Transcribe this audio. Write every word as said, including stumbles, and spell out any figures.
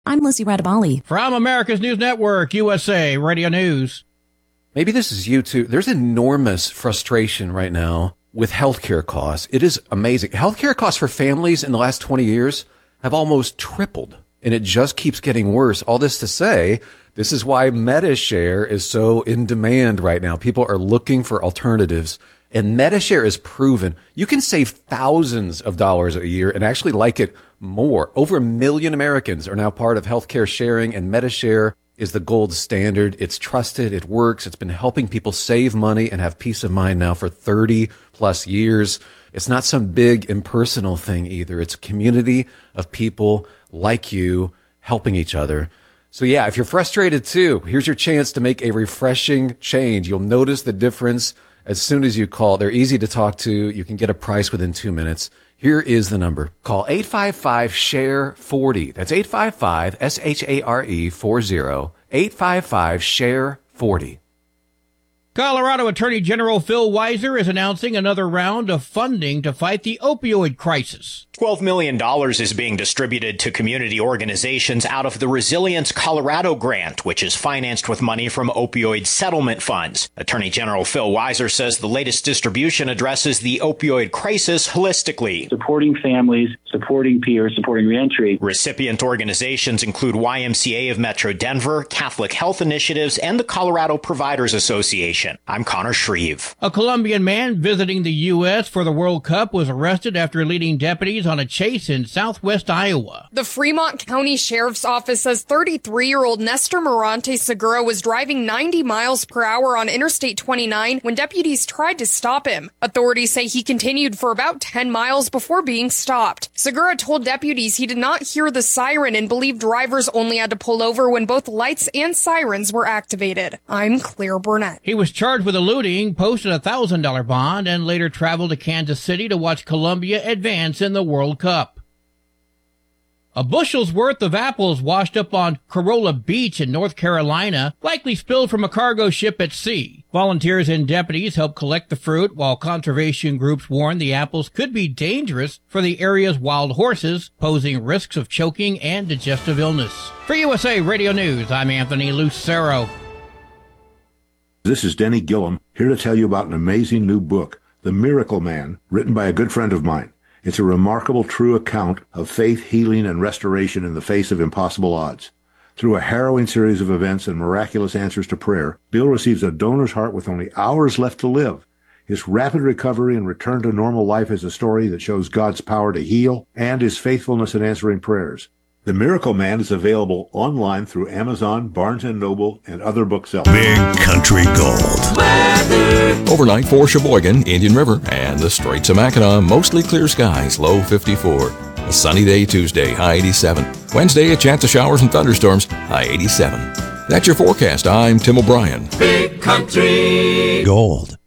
I'm Lucy Radabali. From America's News Network, U S A Radio News. Maybe this is you too. There's enormous frustration right now with healthcare costs. It is amazing. Healthcare costs for families in the last twenty years have almost tripled, and it just keeps getting worse. All this to say, this is why MediShare is so in demand right now. People are looking for alternatives, and MediShare is proven. You can save thousands of dollars a year and actually like it more. Over a million Americans are now part of healthcare sharing, and MediShare is the gold standard. It's trusted. It works. It's been helping people save money and have peace of mind now for thirty plus years. It's not some big impersonal thing either. It's a community of people like you helping each other. So yeah, if you're frustrated too, here's your chance to make a refreshing change. You'll notice the difference as soon as you call. They're easy to talk to. You can get a price within two minutes. Here is the number. Call eight five five, S H A R E, forty. That's eight five five, S H A R E, forty. eight five five, S H A R E, forty. Colorado Attorney General Phil Weiser is announcing another round of funding to fight the opioid crisis. twelve million dollars is being distributed to community organizations out of the Resilience Colorado grant, which is financed with money from opioid settlement funds. Attorney General Phil Weiser says the latest distribution addresses the opioid crisis holistically. Supporting families, supporting peers, supporting reentry. Recipient organizations include Y M C A of Metro Denver, Catholic Health Initiatives, and the Colorado Providers Association. I'm Connor Shreve. A Colombian man visiting the U S for the World Cup was arrested after leading deputies on a chase in southwest Iowa. The Fremont County Sheriff's Office says thirty-three-year-old Nestor Morante Segura was driving ninety miles per hour on Interstate twenty-nine when deputies tried to stop him. Authorities say he continued for about ten miles before being stopped. Segura told deputies he did not hear the siren and believed drivers only had to pull over when both lights and sirens were activated. I'm Claire Burnett. He was charged with eluding, posted a one thousand dollars bond, and later traveled to Kansas City to watch Colombia advance in the World Cup. A bushel's worth of apples washed up on Corolla Beach in North Carolina, likely spilled from a cargo ship at sea. Volunteers and deputies helped collect the fruit, while conservation groups warn the apples could be dangerous for the area's wild horses, posing risks of choking and digestive illness. For U S A Radio News, I'm Anthony Lucero. This is Denny Gillum, here to tell you about an amazing new book, The Miracle Man, written by a good friend of mine. It's a remarkable true account of faith, healing, and restoration in the face of impossible odds. Through a harrowing series of events and miraculous answers to prayer, Bill receives a donor's heart with only hours left to live. His rapid recovery and return to normal life is a story that shows God's power to heal and his faithfulness in answering prayers. The Miracle Man is available online through Amazon, Barnes and Noble, and other booksellers. Big Country Gold. Weather. Overnight for Sheboygan, Indian River, and the Straits of Mackinac, mostly clear skies, low fifty-four. A sunny day Tuesday, high eighty-seven. Wednesday, a chance of showers and thunderstorms, high eighty-seven. That's your forecast. I'm Tim O'Brien. Big Country Gold.